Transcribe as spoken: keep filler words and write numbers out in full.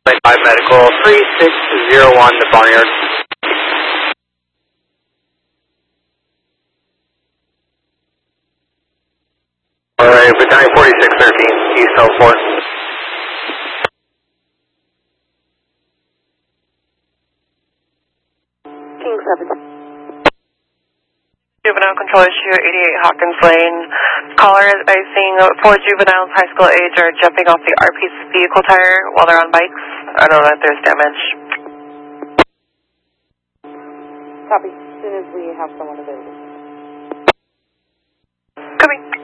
five medical, three six zero one to Barnyard. Alright, Battalion forty-six thirteen, East Teleport. King seven. Juvenile control issue, eighty-eight Hawkins Lane. Caller is seeing four juveniles high school age are jumping off the R P vehicle tire while they're on bikes. I don't know if there's damage. Copy. As soon as we have someone available. Copy.